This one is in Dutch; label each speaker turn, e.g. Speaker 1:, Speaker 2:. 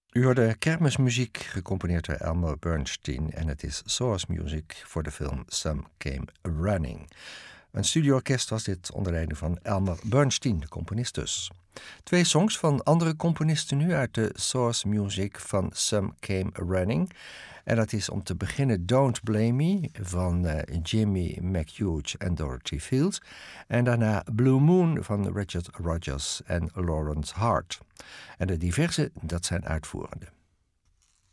Speaker 1: U hoorde kermismuziek gecomponeerd door Elmer Bernstein en het is source music voor de film Some Came Running. Een studioorkest was dit onder leiding van Elmer Bernstein, de componist dus. 2 songs van andere componisten nu uit de source music van Some Came Running. En dat is om te beginnen Don't Blame Me van Jimmy McHugh en Dorothy Fields. En daarna Blue Moon van Richard Rodgers en Lawrence Hart. En de diverse, dat zijn uitvoerenden.